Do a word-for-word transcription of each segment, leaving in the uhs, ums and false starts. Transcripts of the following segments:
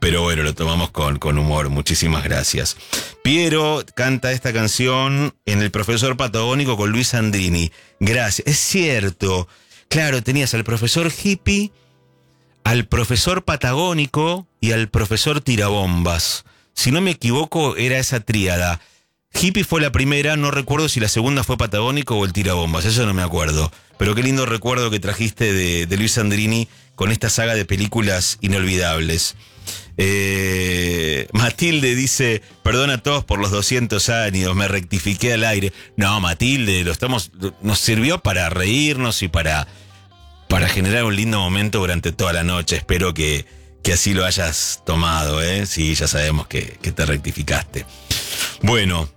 pero bueno, lo tomamos con, con humor. Muchísimas gracias. Piero canta esta canción en El Profesor Patagónico con Luis Sandrini. Gracias. Es cierto. Claro, tenías al profesor hippie, al profesor patagónico y al profesor tirabombas. Si no me equivoco, era esa tríada. Hippie fue la primera, no recuerdo si la segunda fue patagónico o el tirabombas, eso no me acuerdo. Pero qué lindo recuerdo que trajiste de, de Luis Sandrini con esta saga de películas inolvidables. Eh, Matilde dice, perdona a todos por los doscientos años, me rectifiqué al aire. No, Matilde, lo estamos, nos sirvió para reírnos y para, para generar un lindo momento durante toda la noche. Espero que, que así lo hayas tomado, ¿eh? Sí, ya sabemos que, que te rectificaste. Bueno.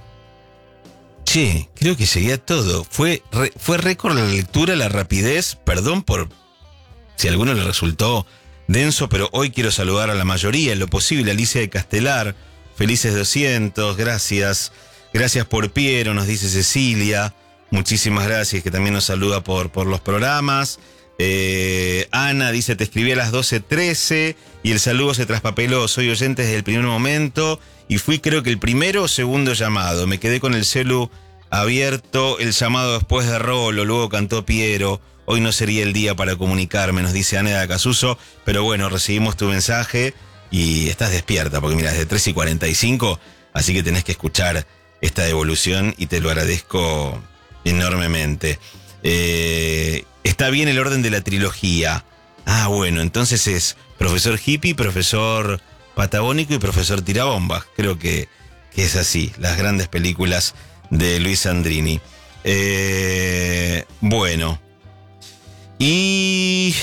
Che, creo que llegué a todo. Fue, re, fue récord la lectura, la rapidez. Perdón por si a alguno le resultó denso, pero hoy quiero saludar a la mayoría, en lo posible. Alicia de Castelar, felices doscientos, gracias. Gracias por Piero, nos dice Cecilia. Muchísimas gracias, que también nos saluda por, por los programas. Eh, Ana dice, te escribí a las doce trece y el saludo se traspapeló. Soy oyente desde el primer momento y fui creo que el primero o segundo llamado. Me quedé con el celu abierto, el llamado después de Rolo, luego cantó Piero. Hoy no sería el día para comunicarme, nos dice Ana de Acasuso, pero bueno, recibimos tu mensaje y estás despierta, porque mira, es de tres y cuarenta y cinco, así que tenés que escuchar esta devolución y te lo agradezco enormemente. Eh, está bien el orden de la trilogía. Ah, bueno, entonces es profesor hippie, profesor patagónico y profesor tirabombas. Creo que, que es así, las grandes películas de Luis Sandrini. Eh, bueno. Y...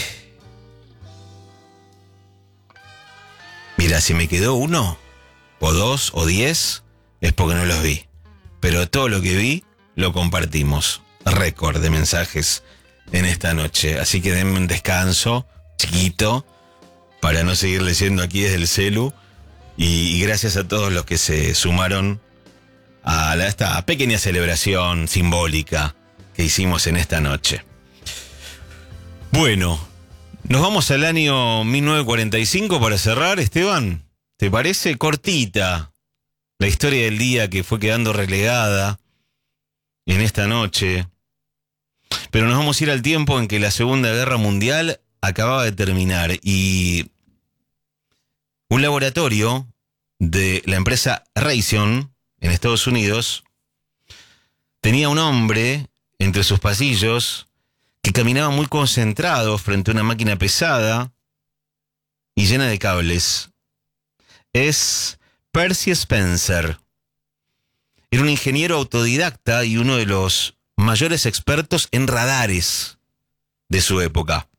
mira, si me quedó uno, o dos, o diez, es porque no los vi. Pero todo lo que vi, lo compartimos. Récord de mensajes en esta noche. Así que denme un descanso chiquito para no seguir leyendo aquí desde el celu. Y, y gracias a todos los que se sumaron a la, esta pequeña celebración simbólica que hicimos en esta noche. Bueno, nos vamos al año mil novecientos cuarenta y cinco para cerrar, Esteban. ¿Te parece? Cortita la historia del día que fue quedando relegada en esta noche. Pero nos vamos a ir al tiempo en que la Segunda Guerra Mundial acababa de terminar y un laboratorio de la empresa Raytheon en Estados Unidos tenía un hombre entre sus pasillos que caminaba muy concentrado frente a una máquina pesada y llena de cables. Es Percy Spencer. Era un ingeniero autodidacta y uno de los mayores expertos en radares de su época.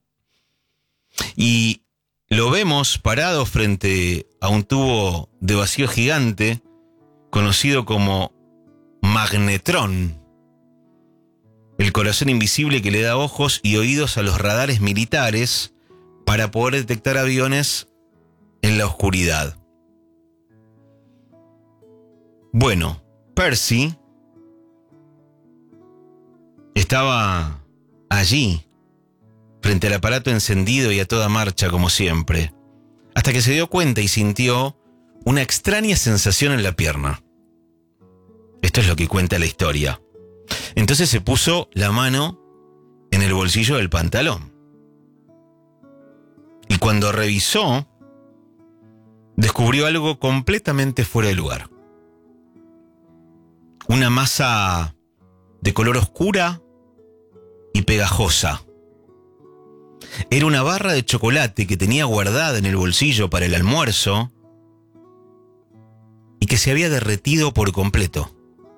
Y lo vemos parado frente a un tubo de vacío gigante conocido como magnetrón, el corazón invisible que le da ojos y oídos a los radares militares para poder detectar aviones en la oscuridad. Bueno, Percy estaba allí, frente al aparato encendido y a toda marcha como siempre, hasta que se dio cuenta y sintió una extraña sensación en la pierna. Esto es lo que cuenta la historia. Entonces se puso la mano en el bolsillo del pantalón. Y cuando revisó, descubrió algo completamente fuera de lugar. Una masa de color oscura y pegajosa. Era una barra de chocolate que tenía guardada en el bolsillo para el almuerzo y que se había derretido por completo.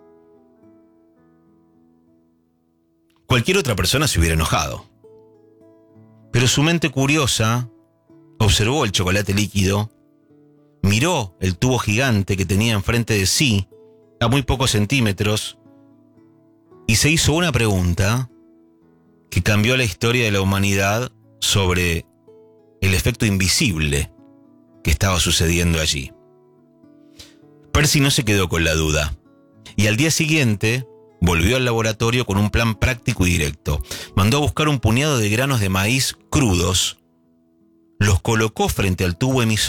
Cualquier otra persona se hubiera enojado. Pero su mente curiosa observó el chocolate líquido, miró el tubo gigante que tenía enfrente de sí, a muy pocos centímetros, y se hizo una pregunta que cambió la historia de la humanidad sobre el efecto invisible que estaba sucediendo allí. Percy no se quedó con la duda, y al día siguiente volvió al laboratorio con un plan práctico y directo. Mandó a buscar un puñado de granos de maíz crudos, los colocó frente al tubo emisor